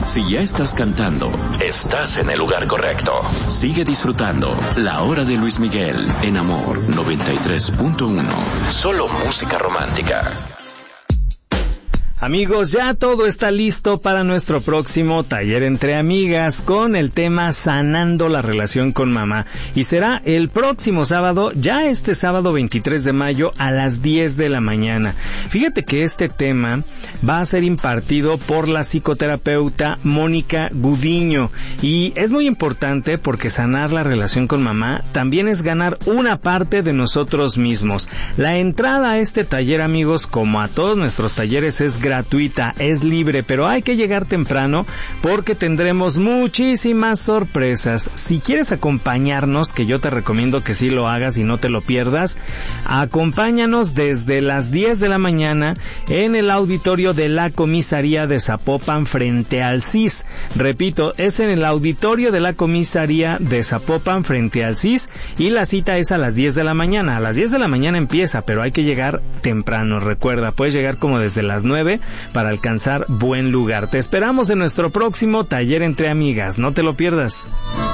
Si ya estás cantando, estás en el lugar correcto. Sigue disfrutando La Hora de Luis Miguel en Amor 93.1. Solo música romántica. Amigos, ya todo está listo para nuestro próximo taller entre amigas con el tema Sanando la relación con mamá. Y será el próximo sábado, ya este sábado 23 de mayo a las 10 de la mañana. Fíjate que este tema va a ser impartido por la psicoterapeuta Mónica Gudiño. Y es muy importante porque sanar la relación con mamá también es ganar una parte de nosotros mismos. La entrada a este taller, amigos, como a todos nuestros talleres, es gratuita, es libre, pero hay que llegar temprano porque tendremos muchísimas sorpresas. Si quieres acompañarnos, que yo te recomiendo que sí lo hagas y no te lo pierdas, acompáñanos desde las 10 de la mañana en el auditorio de la comisaría de Zapopan frente al CIS. Repito, es en el auditorio de la comisaría de Zapopan frente al CIS y la cita es a las 10 de la mañana. A las 10 de la mañana empieza, pero hay que llegar temprano. Recuerda, puedes llegar como desde las 9 para alcanzar buen lugar. Te esperamos en nuestro próximo taller entre amigas. No te lo pierdas.